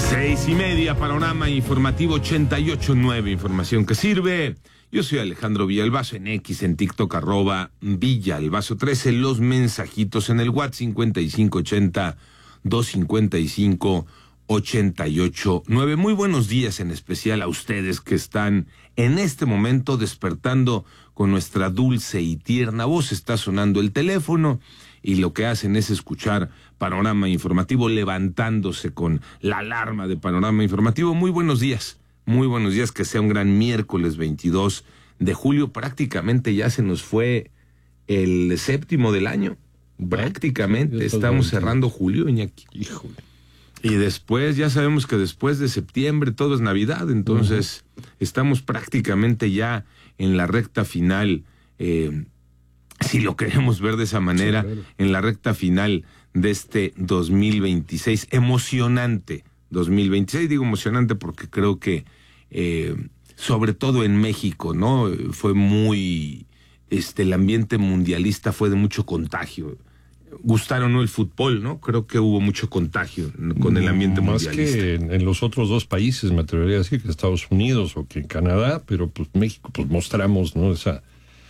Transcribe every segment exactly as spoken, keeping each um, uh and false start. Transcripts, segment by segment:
Seis y media, Panorama Informativo ochenta y ocho punto nueve, información que sirve. Yo soy Alejandro Villalbazo, en X, en TikTok, arroba Villalbazo trece, los mensajitos en el WhatsApp cincuenta y cinco ochenta, doscientos cincuenta y cinco, ochenta y ocho nueve. Muy buenos días, en especial a ustedes que están en este momento despertando con nuestra dulce y tierna voz. Está sonando el teléfono y lo que hacen es escuchar Panorama Informativo levantándose con la alarma de Panorama Informativo. Muy buenos días, muy buenos días, que sea un gran miércoles veintidós de julio. Prácticamente ya se nos fue el séptimo del año. Prácticamente estamos cerrando julio, Iñaki. Híjole. Y después, ya sabemos que después de septiembre todo es Navidad, entonces uh-huh. estamos prácticamente ya en la recta final, eh, si lo queremos ver de esa manera, sí, claro. en la recta final de este dos mil veintiséis, emocionante dos mil veintiséis, digo emocionante porque creo que, eh, sobre todo en México, ¿no? Fue muy, este, el ambiente mundialista fue de mucho contagio. Gustaron, ¿no? El fútbol, ¿no? Creo que hubo mucho contagio con el ambiente Más mundialista. Más que en, en los otros dos países, me atrevería a decir que Estados Unidos o que en Canadá, pero pues México, pues mostramos, ¿no? Esa,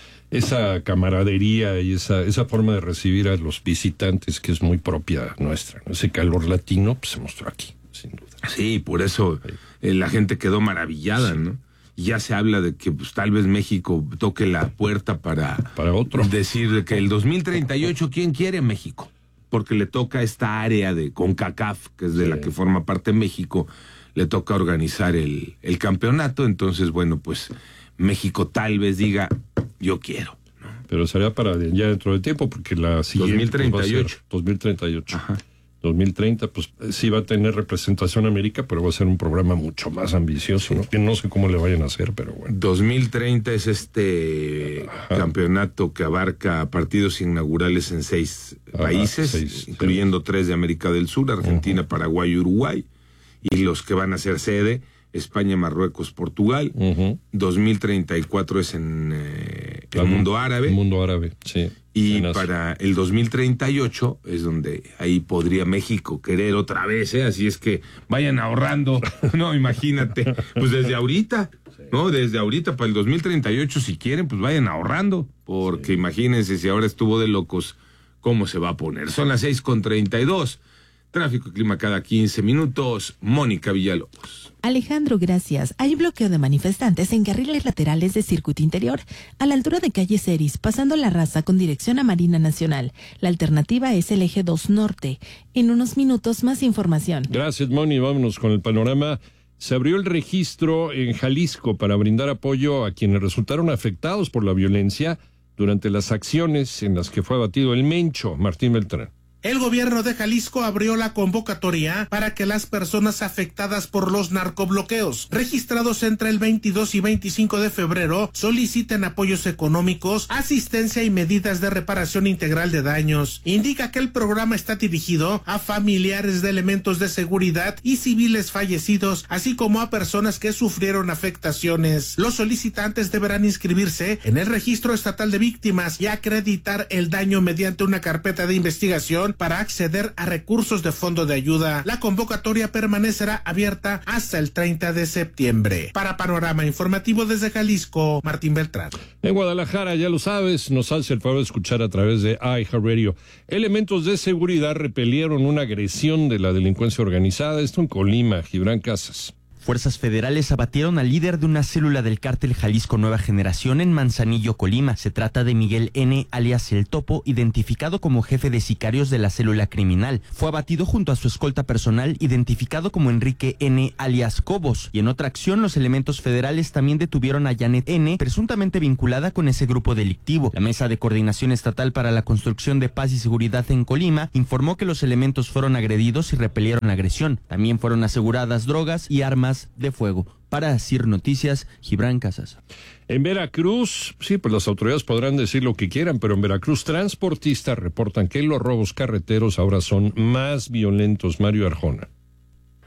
esa camaradería y esa, esa forma de recibir a los visitantes que es muy propia nuestra, ¿no? Ese calor latino, pues se mostró aquí, sin duda. Sí, por eso eh, la gente quedó maravillada, sí. ¿no? Ya se habla de que pues tal vez México toque la puerta para, para otro. decir que el dos mil treinta y ocho, ¿quién quiere México? Porque le toca esta área de CONCACAF, que es de sí. la que forma parte México, le toca organizar el, el campeonato. Entonces, bueno, pues México tal vez diga, yo quiero, ¿no? Pero sería para ya dentro de tiempo, porque la siguiente... dos mil treinta y ocho. dos mil treinta y ocho. Ajá. dos mil treinta, pues sí va a tener representación América, pero va a ser un programa mucho más ambicioso, ¿no? Que no sé cómo le vayan a hacer, pero bueno. dos mil treinta es este Ajá. campeonato que abarca partidos inaugurales en seis Ajá, países, seis, incluyendo seis. tres de América del Sur, Argentina, uh-huh. Paraguay y Uruguay, y los que van a ser sede, España, Marruecos, Portugal. Uh-huh. dos mil treinta y cuatro es en eh, el mundo árabe. El mundo árabe, sí. Y para el dos mil treinta y ocho es donde ahí podría México querer otra vez, ¿eh? Así es que vayan ahorrando, no, imagínate, pues desde ahorita, sí. ¿no? Desde ahorita para el dos mil treinta y ocho, si quieren, pues vayan ahorrando, porque sí. imagínense si ahora estuvo de locos, ¿cómo se va a poner? Son las seis con treinta y dos, tráfico y clima cada quince minutos, Mónica Villalobos. Alejandro, gracias. Hay bloqueo de manifestantes en carriles laterales de circuito interior, a la altura de calle Ceris, pasando La Raza con dirección a Marina Nacional. La alternativa es el eje dos Norte. En unos minutos, más información. Gracias, Moni. Vámonos con el panorama. Se abrió el registro en Jalisco para brindar apoyo a quienes resultaron afectados por la violencia durante las acciones en las que fue abatido el Mencho. Martín Beltrán. El gobierno de Jalisco abrió la convocatoria para que las personas afectadas por los narcobloqueos, registrados entre el veintidós y veinticinco de febrero, soliciten apoyos económicos, asistencia y medidas de reparación integral de daños. Indica que el programa está dirigido a familiares de elementos de seguridad y civiles fallecidos, así como a personas que sufrieron afectaciones. Los solicitantes deberán inscribirse en el registro estatal de víctimas y acreditar el daño mediante una carpeta de investigación para acceder a recursos de fondo de ayuda. La convocatoria permanecerá abierta hasta el treinta de septiembre. Para Panorama Informativo desde Jalisco, Martín Beltrán. En Guadalajara, ya lo sabes, nos hace el favor de escuchar a través de iHeartRadio. Elementos de seguridad repelieron una agresión de la delincuencia organizada, esto en Colima. Gibran Casas. Fuerzas federales abatieron al líder de una célula del cártel Jalisco Nueva Generación en Manzanillo, Colima. Se trata de Miguel N., alias El Topo, identificado como jefe de sicarios de la célula criminal. Fue abatido junto a su escolta personal, identificado como Enrique N., alias Cobos. Y en otra acción, los elementos federales también detuvieron a Janet N., presuntamente vinculada con ese grupo delictivo. La Mesa de Coordinación Estatal para la Construcción de Paz y Seguridad en Colima informó que los elementos fueron agredidos y repelieron la agresión. También fueron aseguradas drogas y armas de fuego. Para Asir Noticias, Gibran Casas. En Veracruz, sí, pues las autoridades podrán decir lo que quieran, pero en Veracruz transportistas reportan que los robos carreteros ahora son más violentos. Mario Arjona.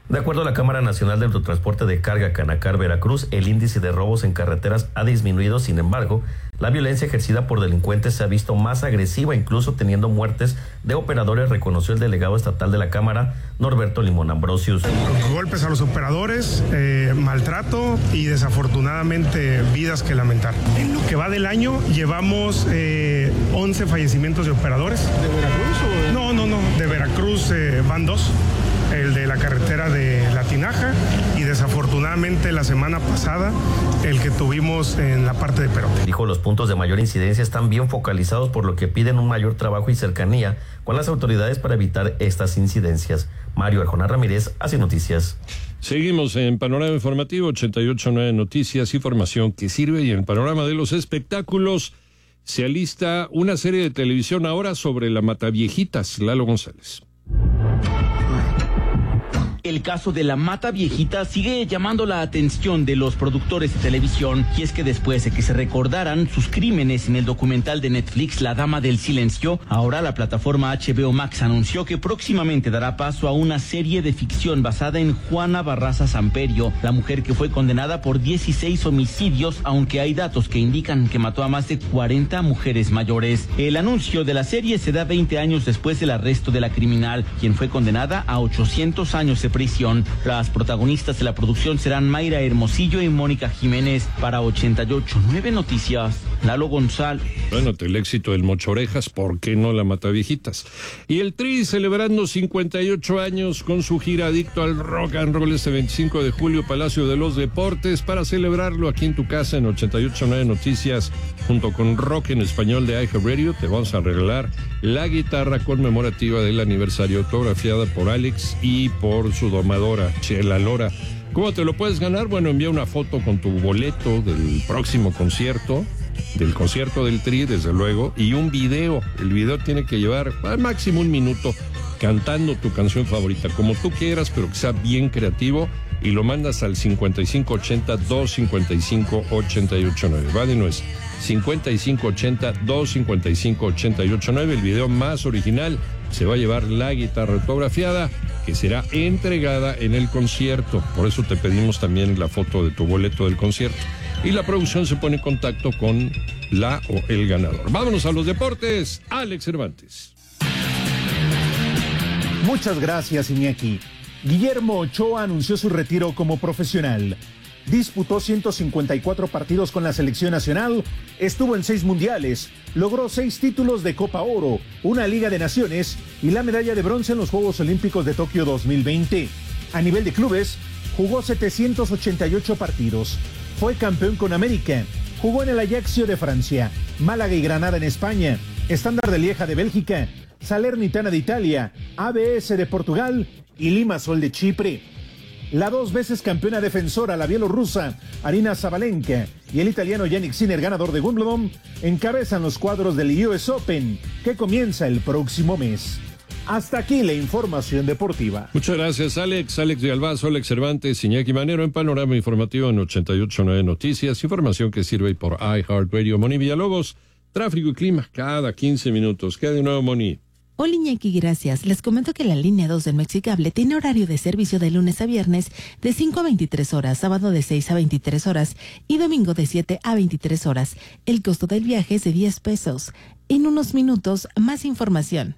De acuerdo a la Cámara Nacional de Autotransporte de Carga Canacar Veracruz, el índice de robos en carreteras ha disminuido. Sin embargo, la violencia ejercida por delincuentes se ha visto más agresiva, incluso teniendo muertes de operadores, reconoció el delegado estatal de la Cámara, Norberto Limón Ambrosius. Golpes a los operadores, eh, maltrato y desafortunadamente vidas que lamentar. En lo que va del año llevamos eh, once fallecimientos de operadores. ¿De Veracruz o de...? No, no, no, de Veracruz eh, van dos. El de la carretera de La Tinaja y desafortunadamente la semana pasada el que tuvimos en la parte de Perote. Dijo, los puntos de mayor incidencia están bien focalizados, por lo que piden un mayor trabajo y cercanía con las autoridades para evitar estas incidencias. Mario Arjona Ramírez, hace noticias. Seguimos en Panorama Informativo, ochenta y ocho punto nueve Noticias, información que sirve. Y en el panorama de los espectáculos se alista una serie de televisión ahora sobre la Mataviejitas. Lalo González. El caso de la Mata Viejita sigue llamando la atención de los productores de televisión, y es que después de que se recordaran sus crímenes en el documental de Netflix La Dama del Silencio, ahora la plataforma H B O Max anunció que próximamente dará paso a una serie de ficción basada en Juana Barraza Samperio, la mujer que fue condenada por dieciséis homicidios, aunque hay datos que indican que mató a más de cuarenta mujeres mayores. El anuncio de la serie se da veinte años después del arresto de la criminal, quien fue condenada a ochocientos años de prisión. Las protagonistas de la producción serán Mayra Hermosillo y Mónica Jiménez. Para ochenta y ocho punto nueve Noticias, Lalo González. Bueno, el éxito del Mochorejas, ¿por qué no la Mataviejitas? Y el Tri celebrando cincuenta y ocho años con su gira Adicto al Rock and Roll este veinticinco de julio, Palacio de los Deportes. Para celebrarlo aquí en tu casa en ochenta y ocho punto nueve Noticias, junto con Rock en Español de iHeartRadio, te vamos a regalar la guitarra conmemorativa del aniversario, autografiada por Alex y por su domadora, Chela Lora. ¿Cómo te lo puedes ganar? Bueno, envía una foto con tu boleto del próximo concierto, del concierto del Tri, desde luego, y un video. El video tiene que llevar al máximo un minuto cantando tu canción favorita, como tú quieras, pero que sea bien creativo, y lo mandas al cincuenta y cinco ochenta, doscientos cincuenta y cinco, ochenta y ocho nueve. Va de nuez, cincuenta y cinco ochenta, doscientos cincuenta y cinco, ochenta y ocho nueve. El video más original se va a llevar la guitarra autografiada, que será entregada en el concierto. Por eso te pedimos también la foto de tu boleto del concierto. Y la producción se pone en contacto con la o el ganador. Vámonos a los deportes. Alex Cervantes. Muchas gracias, Iñaki. Guillermo Ochoa anunció su retiro como profesional. Disputó ciento cincuenta y cuatro partidos con la selección nacional, estuvo en seis mundiales, logró seis títulos de Copa Oro, una Liga de Naciones y la medalla de bronce en los Juegos Olímpicos de Tokio dos mil veinte. A nivel de clubes, jugó setecientos ochenta y ocho partidos, fue campeón con América, jugó en el Ajaccio de Francia, Málaga y Granada en España, Estándar de Lieja de Bélgica, Salernitana de Italia, A B S de Portugal y Limassol de Chipre. La dos veces campeona defensora, la bielorrusa Arina Sabalenka, y el italiano Yannick Sinner, ganador de Wimbledon, encabezan los cuadros del U S Open, que comienza el próximo mes. Hasta aquí la información deportiva. Muchas gracias, Alex. Alex de Albazo, Alex Cervantes, Iñaki Manero en Panorama Informativo en ochenta y ocho punto nueve Noticias. Información que sirve por iHeartRadio. Moni Villalobos, tráfico y clima cada quince minutos. ¿Qué de nuevo, Moni? Hola, Iñaki, gracias. Les comento que la línea dos del Mexicable tiene horario de servicio de lunes a viernes de cinco a veintitrés horas, sábado de seis a veintitrés horas y domingo de siete a veintitrés horas. El costo del viaje es de diez pesos. En unos minutos, más información.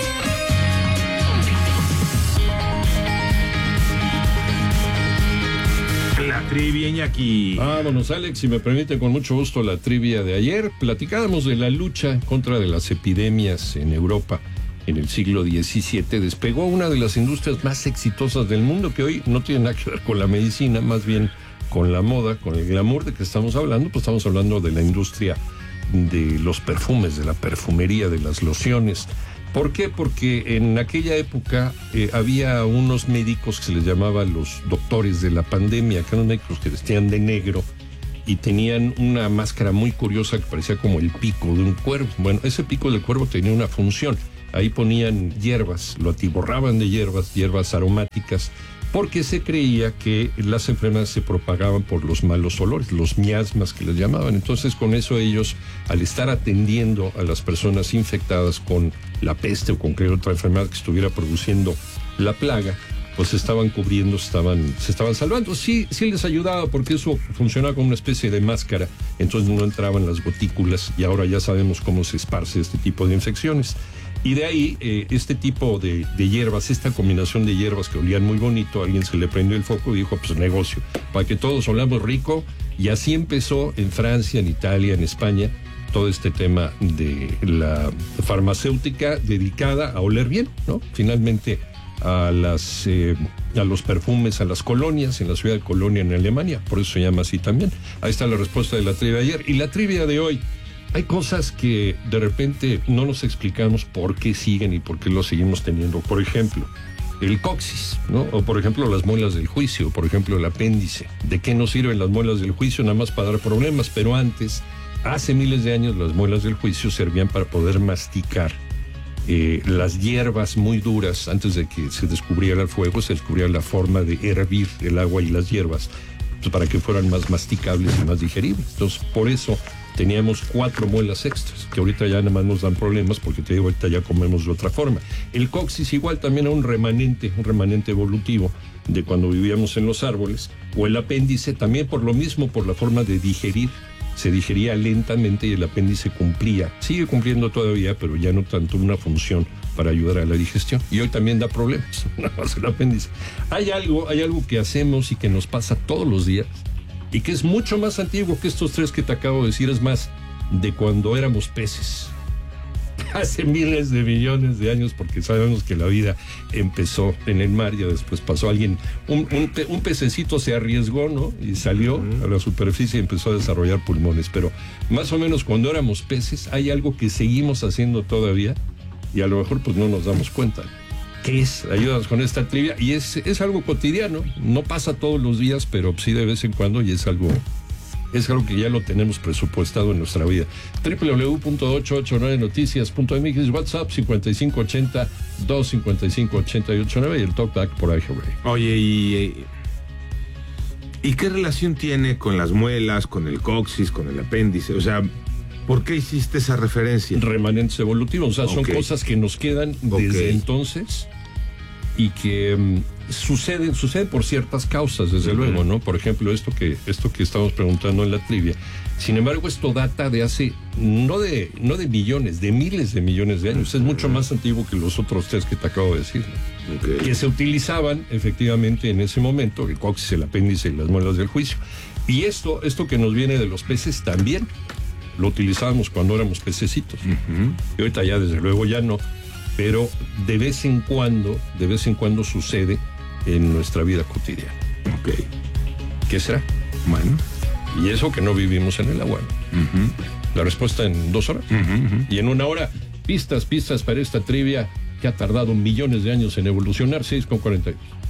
La trivia, Iñaki. Vámonos, Alex, si me permite, con mucho gusto la trivia de ayer. Platicábamos de la lucha en contra de las epidemias en Europa en el siglo diecisiete. Despegó una de las industrias más exitosas del mundo, que hoy no tiene nada que ver con la medicina, más bien con la moda, con el glamour de que estamos hablando. Pues estamos hablando de la industria de los perfumes, de la perfumería, de las lociones. ¿Por qué? Porque en aquella época eh, había unos médicos que se les llamaba los doctores de la pandemia, que eran médicos que vestían de negro y tenían una máscara muy curiosa que parecía como el pico de un cuervo. Bueno, ese pico del cuervo tenía una función. Ahí ponían hierbas, lo atiborraban de hierbas, hierbas aromáticas, porque se creía que las enfermedades se propagaban por los malos olores, los miasmas que les llamaban. Entonces, con eso ellos, al estar atendiendo a las personas infectadas con la peste o con cualquier otra enfermedad que estuviera produciendo la plaga, pues se estaban cubriendo, estaban, se estaban salvando. Sí, sí les ayudaba porque eso funcionaba como una especie de máscara, entonces no entraban las gotículas y ahora ya sabemos cómo se esparce este tipo de infecciones. Y de ahí, eh, este tipo de, de hierbas, esta combinación de hierbas que olían muy bonito, a alguien se le prendió el foco y dijo, pues negocio, para que todos olamos rico. Y así empezó en Francia, en Italia, en España, todo este tema de la farmacéutica dedicada a oler bien, ¿no? Finalmente a las eh, a los perfumes, a las colonias, en la ciudad de Colonia, en Alemania, por eso se llama así también. Ahí está la respuesta de la trivia de ayer. Y la trivia de hoy, hay cosas que de repente no nos explicamos por qué siguen y por qué lo seguimos teniendo. Por ejemplo, el coxis, ¿no? O por ejemplo, las muelas del juicio, por ejemplo, el apéndice. ¿De qué nos sirven las muelas del juicio? Nada más para dar problemas, pero antes, hace miles de años, las muelas del juicio servían para poder masticar eh, las hierbas muy duras. Antes de que se descubriera el fuego, se descubría la forma de hervir el agua y las hierbas, pues, para que fueran más masticables y más digeribles. Entonces, por eso teníamos cuatro muelas extras, que ahorita ya nada más nos dan problemas porque te digo, ahorita ya comemos de otra forma. El coxis igual también era un remanente, un remanente evolutivo de cuando vivíamos en los árboles, o el apéndice también por lo mismo, por la forma de digerir, se digería lentamente y el apéndice cumplía, sigue cumpliendo todavía, pero ya no tanto una función para ayudar a la digestión. Y hoy también da problemas, nada más el apéndice. Hay algo, hay algo que hacemos y que nos pasa todos los días, y que es mucho más antiguo que estos tres que te acabo de decir, es más, de cuando éramos peces. Hace miles de millones de años, porque sabemos que la vida empezó en el mar y después pasó alguien, un, un, un pececito se arriesgó, ¿no? Y salió uh-huh. a la superficie y empezó a desarrollar pulmones. Pero más o menos cuando éramos peces, hay algo que seguimos haciendo todavía y a lo mejor pues no nos damos cuenta. ¿Qué es? Ayúdanos con esta trivia. Y es, es algo cotidiano, no pasa todos los días, pero sí de vez en cuando, y es algo, es algo que ya lo tenemos presupuestado en nuestra vida. doble u doble u doble u punto ocho ocho nueve noticias punto m x, WhatsApp cincuenta y cinco ochenta, doscientos cincuenta y cinco ochenta y ocho nueve y el Talkback por iHeartRadio. Oye, y, ¿y qué relación tiene con las muelas, con el coxis, con el apéndice? O sea, ¿por qué hiciste esa referencia? Remanentes evolutivos, o sea, son okay. cosas que nos quedan desde okay. entonces y que um, suceden, suceden por ciertas causas, desde uh-huh. luego, ¿no? Por ejemplo, esto que, esto que estamos preguntando en la trivia. Sin embargo, esto data de hace, no de, no de millones, de miles de millones de años. Uh-huh. Es mucho más antiguo que los otros tres que te acabo de decir, ¿no? Okay. Que se utilizaban efectivamente en ese momento, el coxis, el apéndice y las muelas del juicio. Y esto, esto que nos viene de los peces también lo utilizábamos cuando éramos pececitos. Uh-huh. Y ahorita ya desde luego ya no, pero de vez en cuando, de vez en cuando sucede en nuestra vida cotidiana. Ok. ¿Qué será? Bueno. Y eso que no vivimos en el agua. Uh-huh. La respuesta en dos horas. Uh-huh, uh-huh. Y en una hora, pistas, pistas para esta trivia que ha tardado millones de años en evolucionar. seis con cuarenta y dos.